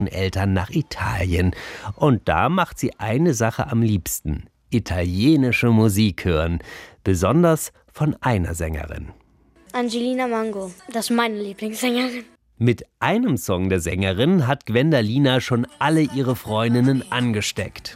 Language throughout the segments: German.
Eltern nach Italien. Und da macht sie eine Sache am liebsten: italienische Musik hören. Besonders von einer Sängerin. Angelina Mango, das ist meine Lieblingssängerin. Mit einem Song der Sängerin hat Gwendalina schon alle ihre Freundinnen angesteckt.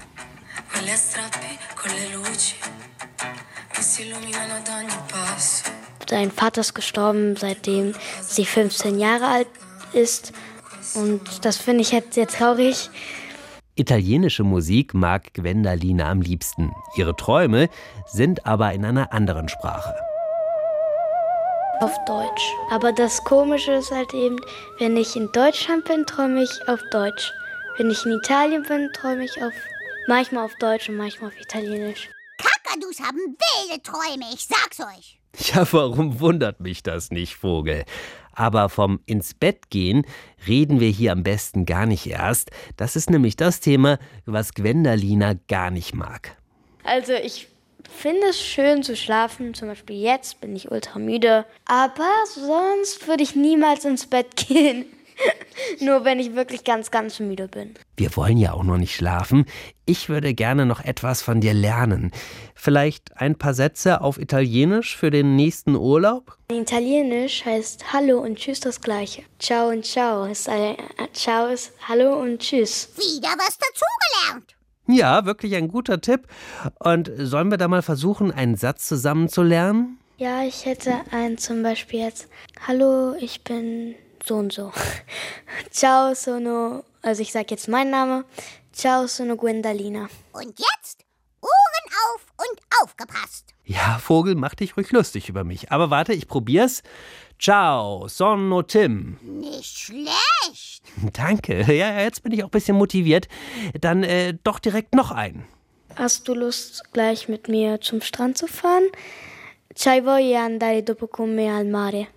Sein Vater ist gestorben, seitdem sie 15 Jahre alt ist. Und das finde ich jetzt sehr traurig. Italienische Musik mag Gwendalina am liebsten. Ihre Träume sind aber in einer anderen Sprache. Auf Deutsch. Aber das Komische ist halt eben, wenn ich in Deutschland bin, träume ich auf Deutsch. Wenn ich in Italien bin, träume ich manchmal auf Deutsch und manchmal auf Italienisch. Kakadus haben wilde Träume, ich sag's euch. Ja, warum wundert mich das nicht, Vogel? Aber vom ins Bett gehen reden wir hier am besten gar nicht erst. Das ist nämlich das Thema, was Gwendalina gar nicht mag. Also ich finde es schön zu schlafen, zum Beispiel jetzt bin ich ultra müde. Aber sonst würde ich niemals ins Bett gehen. Nur wenn ich wirklich ganz, ganz müde bin. Wir wollen ja auch noch nicht schlafen. Ich würde gerne noch etwas von dir lernen. Vielleicht ein paar Sätze auf Italienisch für den nächsten Urlaub? In Italienisch heißt Hallo und Tschüss das Gleiche. Ciao und Ciao. Ciao ist Hallo und Tschüss. Wieder was dazugelernt. Ja, wirklich ein guter Tipp. Und sollen wir da mal versuchen, einen Satz zusammen zu lernen? Ja, ich hätte einen zum Beispiel jetzt. Hallo, ich bin so und so. Ciao, also ich sage jetzt meinen Namen. Ciao, sono Gwendalina. Und jetzt Ohren auf und aufgepasst. Ja, Vogel, mach dich ruhig lustig über mich. Aber warte, ich probier's. Ciao, sono Tim. Nicht schlecht. Danke. Ja, jetzt bin ich auch ein bisschen motiviert. Dann doch direkt noch einen. Hast du Lust, gleich mit mir zum Strand zu fahren? C'hai voglia andare dopo con me al mare?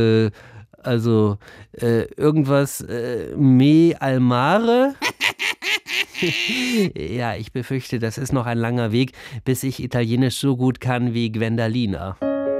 Irgendwas me al mare? Ja, ich befürchte, das ist noch ein langer Weg, bis ich Italienisch so gut kann wie Gwendalina.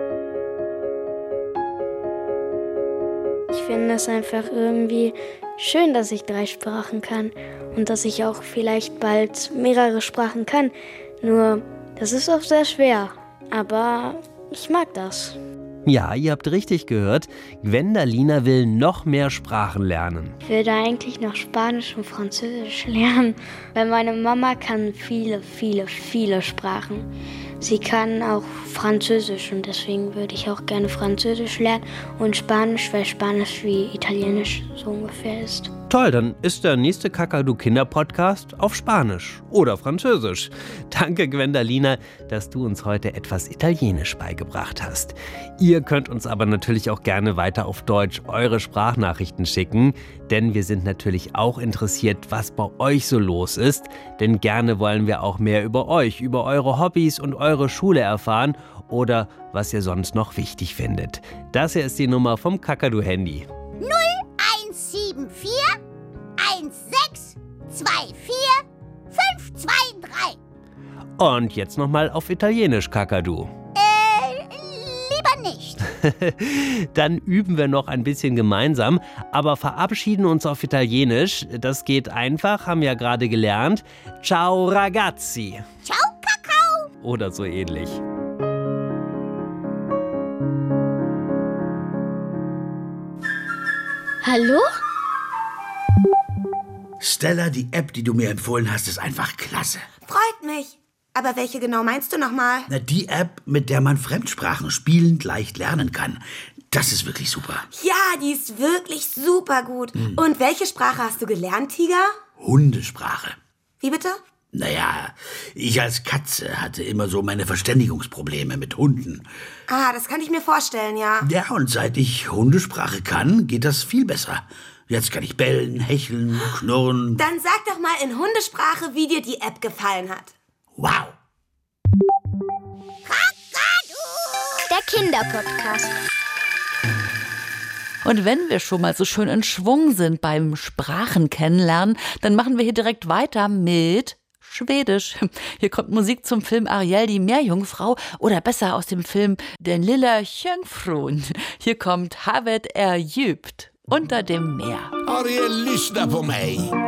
Ich finde es einfach irgendwie schön, dass ich 3 Sprachen kann und dass ich auch vielleicht bald mehrere Sprachen kann. Nur, das ist auch sehr schwer, aber ich mag das. Ja, ihr habt richtig gehört, Gwendalina will noch mehr Sprachen lernen. Ich würde eigentlich noch Spanisch und Französisch lernen, weil meine Mama kann viele, viele, viele Sprachen. Sie kann auch Französisch und deswegen würde ich auch gerne Französisch lernen und Spanisch, weil Spanisch wie Italienisch so ungefähr ist. Toll, dann ist der nächste Kakadu-Kinder-Podcast auf Spanisch oder Französisch. Danke, Gwendalina, dass du uns heute etwas Italienisch beigebracht hast. Ihr könnt uns aber natürlich auch gerne weiter auf Deutsch eure Sprachnachrichten schicken, denn wir sind natürlich auch interessiert, was bei euch so los ist. Denn gerne wollen wir auch mehr über euch, über eure Hobbys und eure Schule erfahren oder was ihr sonst noch wichtig findet. Das hier ist die Nummer vom Kakadu-Handy. 0174 1624 523. Und jetzt nochmal auf Italienisch, Kakadu. Lieber nicht. Dann üben wir noch ein bisschen gemeinsam, aber verabschieden uns auf Italienisch. Das geht einfach, haben wir ja gerade gelernt. Ciao ragazzi. Ciao, Kakao. Oder so ähnlich. Hallo? Stella, die App, die du mir empfohlen hast, ist einfach klasse. Freut mich. Aber welche genau meinst du nochmal? Na, die App, mit der man Fremdsprachen spielend leicht lernen kann. Das ist wirklich super. Ja, die ist wirklich super gut. Und welche Sprache hast du gelernt, Tiger? Hundesprache. Wie bitte? Naja, ich als Katze hatte immer so meine Verständigungsprobleme mit Hunden. Ah, das kann ich mir vorstellen, ja. Ja, und seit ich Hundesprache kann, geht das viel besser. Jetzt kann ich bellen, hecheln, knurren. Dann sag doch mal in Hundesprache, wie dir die App gefallen hat. Wow. Der Kinderpodcast. Und wenn wir schon mal so schön in Schwung sind beim Sprachen kennenlernen, dann machen wir hier direkt weiter mit Schwedisch. Hier kommt Musik zum Film Ariel, die Meerjungfrau, oder besser aus dem Film Den lilla Jungfrun. Hier kommt Havet er djupt. unter dem Meer. Ariel, lyssna på mig.